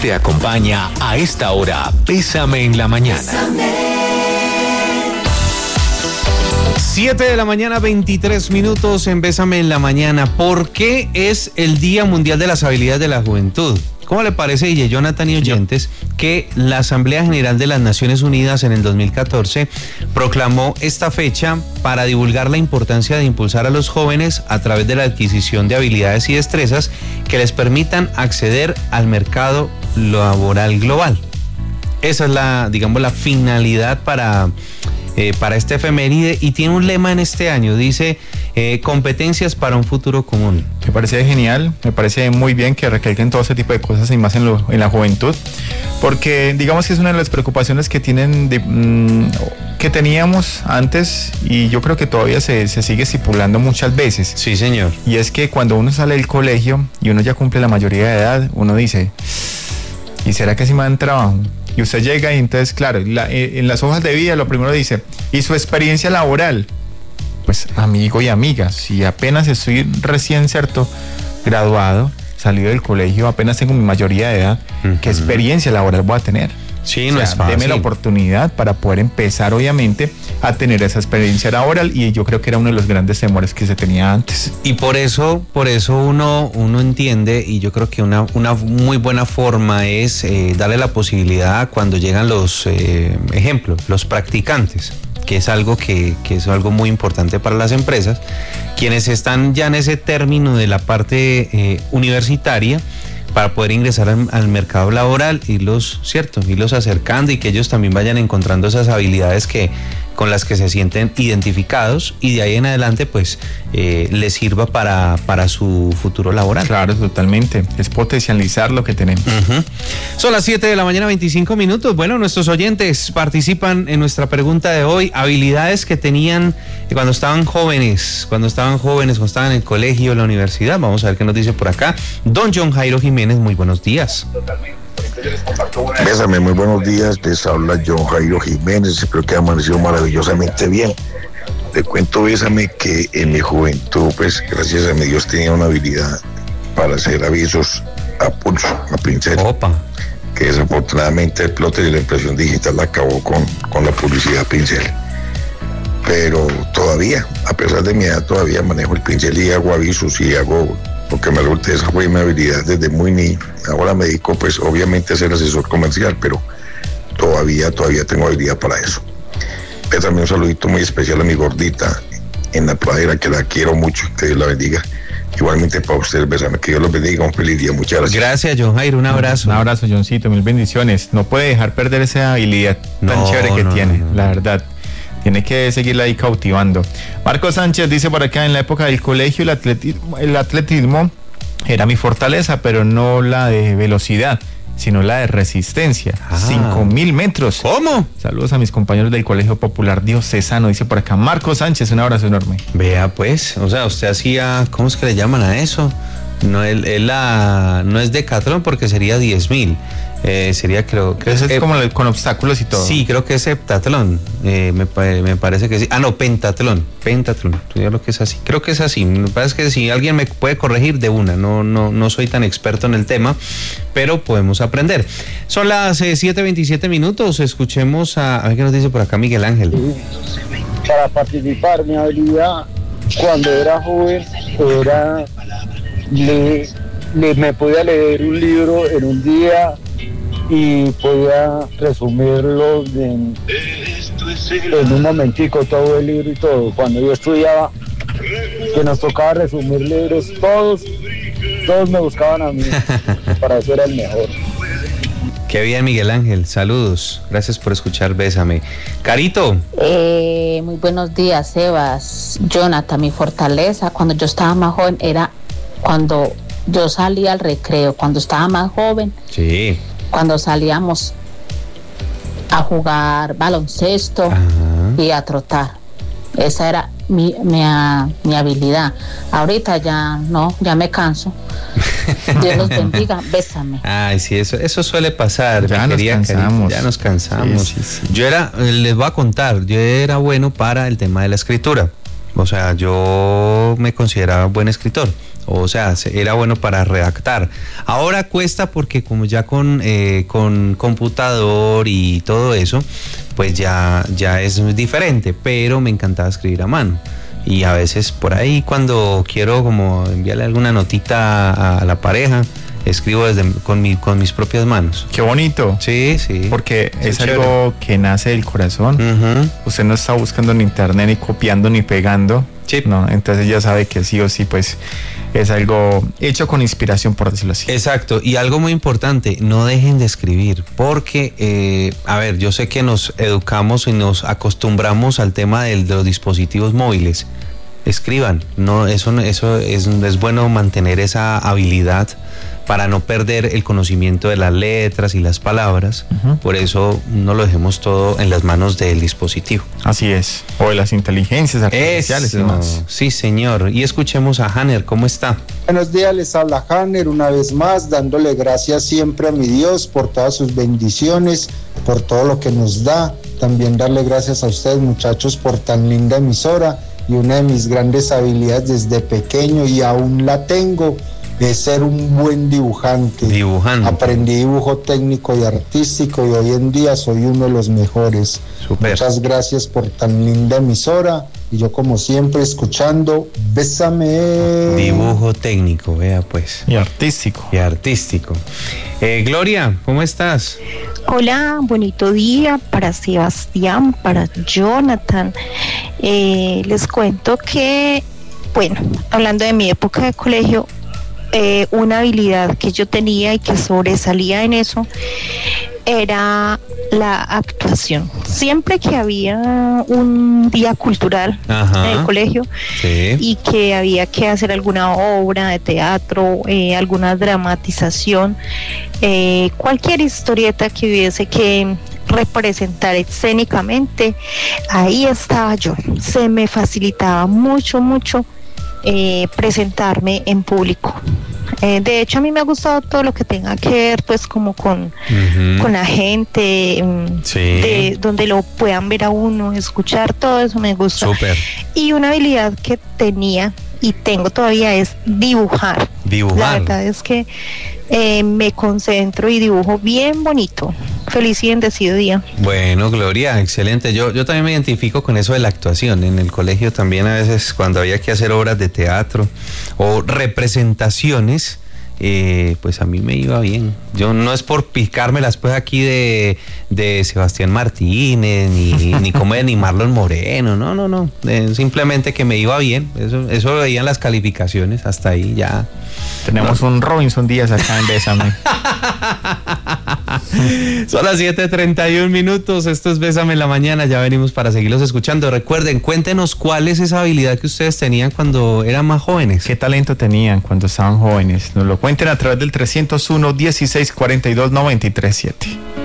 Te acompaña a esta hora, Bésame en la Mañana. Bésame. 7 de la mañana, 23 minutos en Bésame en la Mañana. ¿Por qué es el Día Mundial de las Habilidades de la Juventud? ¿Cómo le parece, DJ Jonathan y oyentes, que la Asamblea General de las Naciones Unidas en el 2014 proclamó esta fecha para divulgar la importancia de impulsar a los jóvenes a través de la adquisición de habilidades y destrezas que les permitan acceder al mercado laboral global? Esa es la finalidad para este efeméride, y tiene un lema en este año, dice competencias para un futuro común. Me parece genial, me parece muy bien que recalquen todo ese tipo de cosas y más en la juventud, porque digamos que es una de las preocupaciones que que teníamos antes, y yo creo que todavía se sigue estipulando muchas veces. Sí, señor. Y es que cuando uno sale del colegio y uno ya cumple la mayoría de edad, uno dice, ¿y será que sí me dan trabajo? Y usted llega y entonces, claro, en las hojas de vida lo primero dice, ¿y su experiencia laboral? Pues amigo y amiga, si apenas estoy recién, ¿cierto?, graduado, salido del colegio, apenas tengo mi mayoría de edad, ¿qué experiencia laboral voy a tener? Sí, no es fácil. Deme la oportunidad para poder empezar, obviamente, a tener esa experiencia laboral, y yo creo que era uno de los grandes temores que se tenía antes. Y por eso uno entiende, y yo creo que una muy buena forma es darle la posibilidad cuando llegan los ejemplos, los practicantes, que es algo que es algo muy importante para las empresas, quienes están ya en ese término de la parte universitaria, para poder ingresar al mercado laboral, irlos acercando, y que ellos también vayan encontrando esas habilidades con las que se sienten identificados, y de ahí en adelante pues les sirva para su futuro laboral. Claro, totalmente, es potencializar lo que tenemos. Son las 7 de la mañana, 25 minutos. Bueno, nuestros oyentes participan en nuestra pregunta de hoy: habilidades que tenían cuando estaban jóvenes, cuando estaban en el colegio, en la universidad. Vamos a ver qué nos dice por acá don John Jairo Jiménez. Muy buenos días. Bésame, muy buenos días, les habla John Jairo Jiménez, espero que amanecido maravillosamente bien. Te cuento, Bésame, que en mi juventud, pues gracias a mi Dios, tenía una habilidad para hacer avisos a pulso, a pincel. Opa. Que desafortunadamente el plotter y la impresión digital acabó con la publicidad a pincel. Pero todavía, a pesar de mi edad, todavía manejo el pincel y hago avisos y hago, porque esa fue mi habilidad desde muy niño. Ahora me dedico, pues, obviamente a ser asesor comercial, pero todavía tengo habilidad para eso. Pero también un saludito muy especial a mi gordita en la pradera, que la quiero mucho, que Dios la bendiga. Igualmente para ustedes, Bésame, que Dios los bendiga, un feliz día, muchas gracias. Gracias, John Jairo, un abrazo. Un abrazo, Johncito, mil bendiciones. No puede dejar perder esa habilidad tan chévere que tiene, la verdad. Tiene que seguirla ahí cautivando. Marco Sánchez dice por acá: en la época del colegio el atletismo era mi fortaleza, pero no la de velocidad, sino la de resistencia. 5.000 metros. ¿Cómo? Saludos a mis compañeros del Colegio Popular Diocesano, dice por acá Marco Sánchez, un abrazo enorme. Vea pues, o sea, usted hacía, ¿cómo es que le llaman a eso? No, no es decatlón, porque sería 10.000. Sería, creo que es como con obstáculos y todo. Sí, creo que es heptatlón. Me parece que sí. No, pentatlón. Yo lo que es así. Creo que es así. Me parece que si alguien me puede corregir de una. No soy tan experto en el tema, pero podemos aprender. Son las 7:27 minutos. Escuchemos a ver qué nos dice por acá Miguel Ángel. Para participar, mi habilidad cuando era joven era me podía leer un libro en un día y podía resumirlo en un momentico, todo el libro y todo. Cuando yo estudiaba, que nos tocaba resumir libros, todos me buscaban a mí para ser el mejor. Qué bien, Miguel Ángel, saludos, gracias por escuchar Bésame. Carito. Muy buenos días, Sebas. Jonathan, mi fortaleza cuando yo estaba más joven era cuando yo salía al recreo, cuando estaba más joven. Sí. Cuando salíamos a jugar baloncesto. Ajá. Y a trotar. Esa era mi habilidad. Ahorita ya no, ya me canso. Dios los bendiga, bésame. Ay, sí, eso suele pasar. Ya nos cansamos. Sí. Les voy a contar, yo era bueno para el tema de la escritura. O sea, yo me consideraba buen escritor. O sea, era bueno para redactar. Ahora cuesta porque como ya con computador y todo eso, pues ya es diferente, pero me encantaba escribir a mano. Y a veces por ahí cuando quiero como enviarle alguna notita a la pareja, escribo con mis propias manos. Qué bonito. Sí. Porque es chévere. algo que nace del corazón. Uh-huh. Usted no está buscando en internet, ni copiando, ni pegando. Sí. No, entonces ya sabe que sí o sí, pues es algo hecho con inspiración, por decirlo así. Exacto, y algo muy importante, no dejen de escribir, porque, a ver, yo sé que nos educamos y nos acostumbramos al tema de los dispositivos móviles. Escriban, no, eso es bueno mantener esa habilidad para no perder el conocimiento de las letras y las palabras. Ujú. Por eso no lo dejemos todo en las manos del dispositivo. Así es. O de las inteligencias artificiales y Eso, más. sí señor, y escuchemos a Hanner, ¿cómo está? Buenos días, les habla Hanner una vez más, dándole gracias siempre a mi Dios por todas sus bendiciones, por todo lo que nos da. También darle gracias a ustedes, muchachos, por tan linda emisora. Y una de mis grandes habilidades desde pequeño, y aún la tengo, es ser un buen dibujante. Dibujando. Aprendí dibujo técnico y artístico y hoy en día soy uno de los mejores. Súper. Muchas gracias por tan linda emisora y yo como siempre escuchando, bésame. Dibujo técnico, vea pues. Y artístico. Y artístico. Gloria, ¿cómo estás? Hola, bonito día para Sebastián, para Jonathan. Les cuento que, bueno, hablando de mi época de colegio, una habilidad que yo tenía y que sobresalía en eso era la actuación. Siempre que había un día cultural Ajá. en el colegio, Sí. y que había que hacer alguna obra de teatro, alguna dramatización, cualquier historieta que hubiese que representar escénicamente, ahí estaba yo. Se me facilitaba mucho presentarme en público. De hecho, a mí me ha gustado todo lo que tenga que ver pues como con la gente, Sí. de donde lo puedan ver a uno, escuchar, todo eso me gusta. Súper. Y una habilidad que tenía y tengo todavía es dibujar. La Dibujar. verdad es que me concentro y dibujo bien bonito. Feliz y bendecido día. Bueno, Gloria, excelente. Yo también me identifico con eso de la actuación. En el colegio también a veces cuando había que hacer obras de teatro o representaciones, pues a mí me iba bien. Yo no es por picármelas pues aquí de Sebastián Martínez, ni como ni Marlon Moreno, no. Simplemente que me iba bien. Eso lo veían las calificaciones, hasta ahí ya. Tenemos un Robinson Díaz acá en Bésame. Son las 7:31. Esto es Bésame en la Mañana. Ya venimos para seguirlos escuchando. Recuerden, cuéntenos cuál es esa habilidad que ustedes tenían cuando eran más jóvenes. ¿Qué talento tenían cuando estaban jóvenes? Nos lo cuenten a través del 301-1642-937.